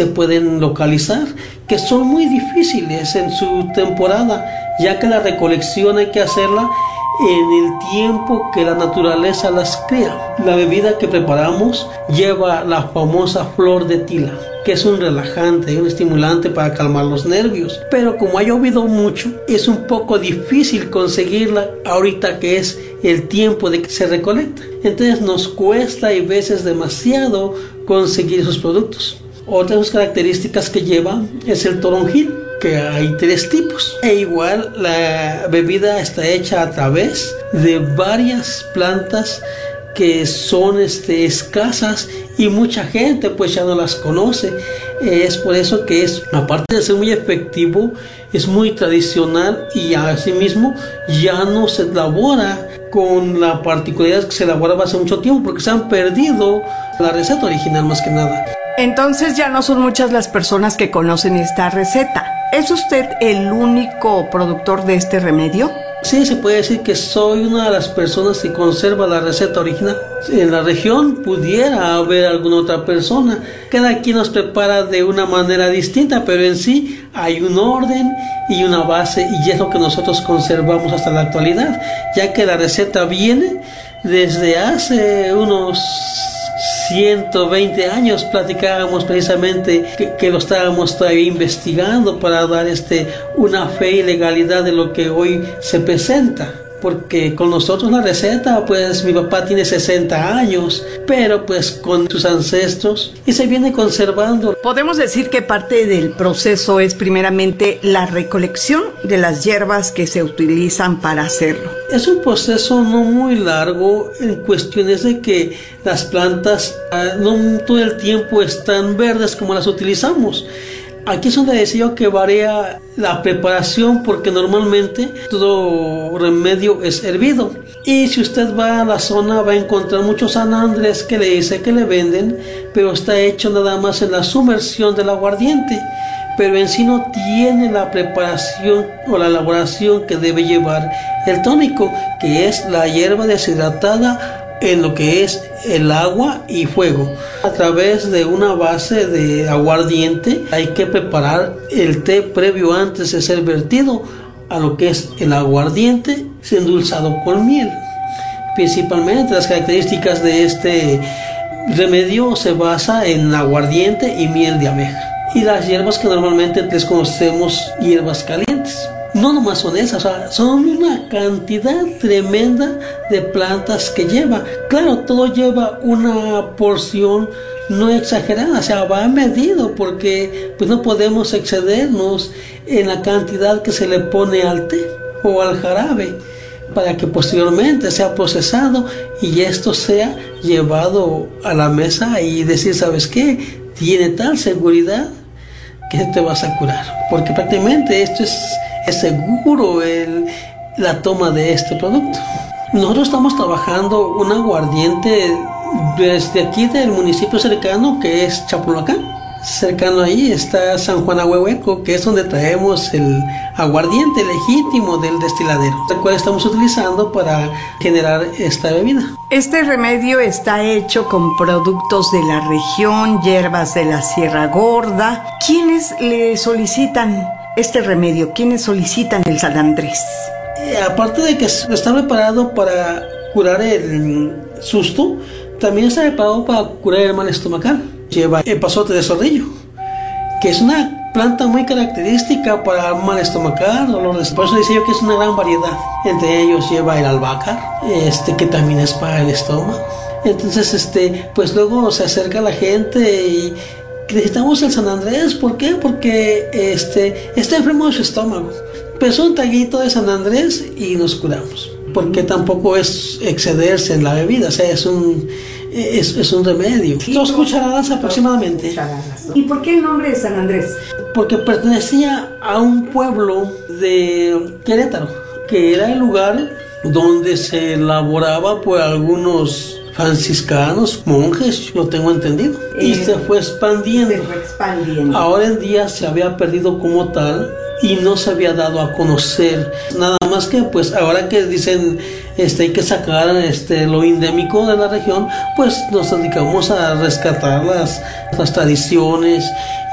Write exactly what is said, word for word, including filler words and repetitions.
se pueden localizar, que son muy difíciles en su temporada, ya que la recolección hay que hacerla en el tiempo que la naturaleza las crea. La bebida que preparamos lleva la famosa flor de tila, que es un relajante y un estimulante para calmar los nervios, pero como ha llovido mucho, es un poco difícil conseguirla ahorita que es el tiempo de que se recolecta. Entonces nos cuesta y veces demasiado conseguir esos productos. Otra de las características que lleva es el toronjil, que hay tres tipos. E igual la bebida está hecha a través de varias plantas que son este, escasas y mucha gente pues ya no las conoce. Es por eso que es, aparte de ser muy efectivo, es muy tradicional y asimismo ya no se elabora con la particularidad que se elaboraba hace mucho tiempo, porque se han perdido la receta original más que nada. Entonces ya no son muchas las personas que conocen esta receta. ¿Es usted el único productor de este remedio? Sí, se puede decir que soy una de las personas que conserva la receta original. En la región pudiera haber alguna otra persona. Cada quien nos prepara de una manera distinta, pero en sí hay un orden y una base, y es lo que nosotros conservamos hasta la actualidad, ya que la receta viene desde hace unos ciento veinte años. Platicábamos precisamente que, que lo estábamos todavía investigando para dar este una fe y legalidad de lo que hoy se presenta, porque con nosotros la receta, pues mi papá tiene sesenta años, pero pues con sus ancestros, y se viene conservando. Podemos decir que parte del proceso es primeramente la recolección de las hierbas que se utilizan para hacerlo. Es un proceso no muy largo en cuestiones de que las plantas uh, no todo el tiempo están verdes como las utilizamos. Aquí es donde decía que varía la preparación, porque normalmente todo remedio es hervido. Y si usted va a la zona va a encontrar muchos San Andrés que le dice que le venden, pero está hecho nada más en la sumersión del aguardiente, pero en sí no tiene la preparación o la elaboración que debe llevar el tónico, que es la hierba deshidratada en lo que es el agua y fuego. A través de una base de aguardiente hay que preparar el té previo antes de ser vertido a lo que es el aguardiente endulzado con miel. Principalmente las características de este remedio se basa en aguardiente y miel de abeja, y las hierbas que normalmente les conocemos hierbas calientes. No nomás son esas, o sea, son una cantidad tremenda de plantas que lleva. Claro, todo lleva una porción no exagerada, o sea, va medido, porque pues no podemos excedernos en la cantidad que se le pone al té o al jarabe, para que posteriormente sea procesado y esto sea llevado a la mesa y decir, ¿sabes qué? Tiene tal seguridad que te vas a curar, porque prácticamente esto es es seguro el, la toma de este producto. Nosotros estamos trabajando un aguardiente desde aquí del municipio cercano, que es Chapulhuacán. Cercano ahí está San Juan Ahuehueco, que es donde traemos el aguardiente legítimo del destiladero, el cual estamos utilizando para generar esta bebida. Este remedio está hecho con productos de la región, hierbas de la Sierra Gorda. ¿Quiénes le solicitan este remedio? ¿Quiénes solicitan el San Andrés? Eh, aparte de que está preparado para curar el susto, también está preparado para curar el mal estomacal. Lleva el pasote de zorrillo, que es una planta muy característica para el mal estomacal, dolor de estómago. Por eso dice yo que es una gran variedad. Entre ellos lleva el albácar, este, que también es para el estómago. Entonces, este, pues luego se acerca la gente y necesitamos el San Andrés. ¿Por qué? Porque este, está enfermo de su estómago. Pues un traguito de San Andrés y nos curamos. Porque tampoco es excederse en la bebida, o sea, es un, es, es un remedio. Sí, dos cucharadas aproximadamente. Dos cucharadas. ¿Y por qué el nombre de San Andrés? Porque pertenecía a un pueblo de Querétaro, que era el lugar donde se elaboraba por algunos franciscanos, monjes, lo tengo entendido, eh, y se fue expandiendo. Se fue expandiendo. Ahora en día se había perdido como tal y no se había dado a conocer. Nada más que pues ahora que dicen este hay que sacar este lo endémico de la región, pues nos dedicamos a rescatar las, las tradiciones